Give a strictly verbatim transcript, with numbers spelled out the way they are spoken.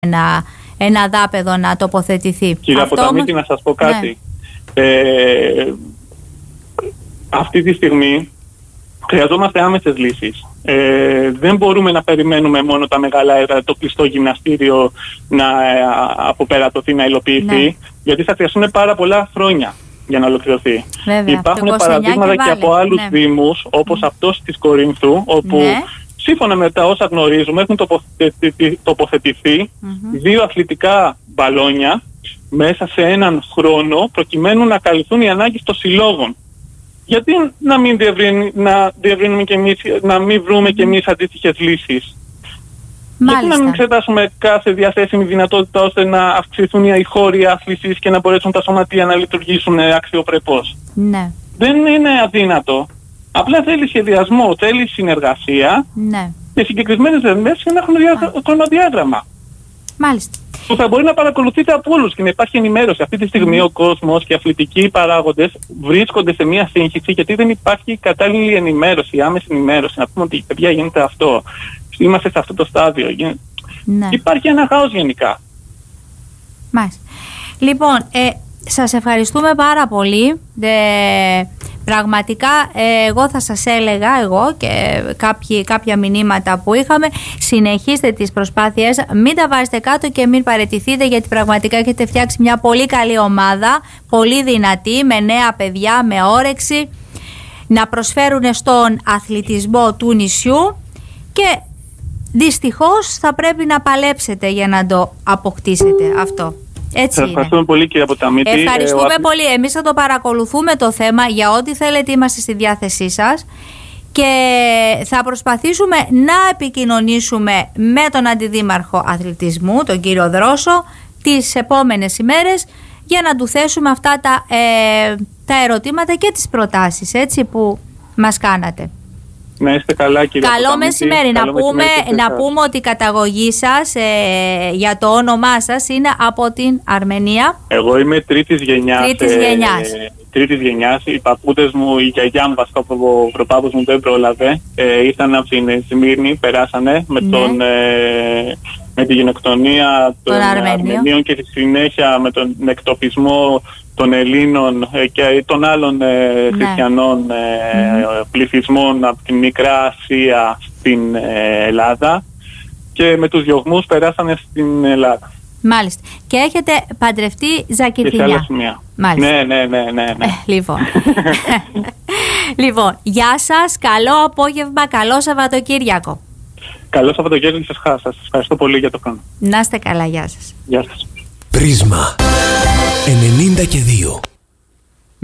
ένα, ένα δάπεδο να τοποθετηθεί. Κύριε Αποταμίτη, να σας πω κάτι. Ναι. Ε, αυτή τη στιγμή χρειαζόμαστε άμεσες λύσεις. Ε, δεν μπορούμε να περιμένουμε μόνο τα μεγάλα έργα, το κλειστό γυμναστήριο να ε, αποπερατωθεί, να υλοποιηθεί, ναι. γιατί θα χρειαστούν πάρα πολλά χρόνια για να ολοκληρωθεί. Βέβαια, υπάρχουν παραδείγματα και, και από άλλους ναι. δήμους, όπως mm. αυτός της Κορίνθου, όπου ναι. σύμφωνα με τα όσα γνωρίζουμε έχουν τοποθετηθεί, τοποθετηθεί mm-hmm. δύο αθλητικά μπαλόνια μέσα σε έναν χρόνο, προκειμένου να καλυφθούν οι ανάγκες των συλλόγων. Γιατί να μην, διευρύνει, να, διευρύνουμε και εμείς, να μην βρούμε mm. και εμείς αντίστοιχες λύσεις. Μάλιστα. Γιατί να μην εξετάσουμε κάθε διαθέσιμη δυνατότητα ώστε να αυξηθούν οι χώροι άθλησης και να μπορέσουν τα σωματεία να λειτουργήσουν αξιοπρεπώς. Ναι. Δεν είναι αδύνατο. Απλά θέλει σχεδιασμό, θέλει συνεργασία ναι. και συγκεκριμένες δεσμεύσεις για να έχουν δια... χρονοδιάγραμμα. Μάλιστα. Που θα μπορεί να παρακολουθείτε από όλους και να υπάρχει ενημέρωση. Αυτή τη στιγμή mm. ο κόσμος και οι αθλητικοί παράγοντες βρίσκονται σε μια σύγχυση γιατί δεν υπάρχει κατάλληλη ενημέρωση, άμεση ενημέρωση. Να πούμε ότι παιδιά γίνεται αυτό. Είμαστε σε αυτό το στάδιο. Ναι. Υπάρχει ένα χάος γενικά. Μάλιστα. Λοιπόν, ε, σας ευχαριστούμε πάρα πολύ. Ε, πραγματικά ε, εγώ θα σας έλεγα, εγώ και κάποιοι, κάποια μηνύματα που είχαμε, συνεχίστε τις προσπάθειες, μην τα βάζετε κάτω και μην παραιτηθείτε, γιατί πραγματικά έχετε φτιάξει μια πολύ καλή ομάδα, πολύ δυνατή, με νέα παιδιά, με όρεξη, να προσφέρουν στον αθλητισμό του νησιού και δυστυχώς θα πρέπει να παλέψετε για να το αποκτήσετε αυτό. Έτσι Σας ευχαριστούμε πολύ, κύριε Αποταμίτη. Ευχαριστούμε ε, ο... πολύ. Εμείς θα το παρακολουθούμε το θέμα, για ό,τι θέλετε είμαστε στη διάθεσή σας και θα προσπαθήσουμε να επικοινωνήσουμε με τον Αντιδήμαρχο Αθλητισμού, τον κύριο Δρόσο, τις επόμενες ημέρες για να του θέσουμε αυτά τα, ε, τα ερωτήματα και τις προτάσεις, έτσι, που μας κάνατε. Να είστε καλά, κύριε Καλό Αποταμίτη. μεσημέρι. Καλό να, πούμε, να πούμε ότι η καταγωγή σας ε, για το όνομά σας είναι από την Αρμενία. Εγώ είμαι τρίτης γενιάς. Τρίτης γενιάς. Ε, τρίτης γενιάς. Οι παππούδες μου, η γιαγιά μου, βασικά ο προπάπους μου δεν πρόλαβε. Ε, ήρθαν από την Σμύρνη, περάσανε με, ναι. τον, ε, με τη γενοκτονία των Αρμενίων και στη συνέχεια με τον εκτοπισμό των Ελλήνων και των άλλων ε, ναι. χριστιανών ε, mm. πληθυσμών από την Μικρά Ασία στην ε, Ελλάδα και με τους διωγμούς περάσανε στην Ελλάδα. Μάλιστα. Και έχετε παντρευτεί Ζακυρθινιά. Και σε άλλα σημεία. Μάλιστα. Ναι, ναι, ναι, ναι, ναι. Ε, λοιπόν. Λοιπόν, γεια σας, καλό απόγευμα, καλό Σαββατοκύριακο. Καλό Σαββατοκύριακο και σας. Σας ευχαριστώ πολύ για το χρόνο. Να είστε καλά, γεια σας. Γεια σας. Πρίσμα ενενήντα και δύο.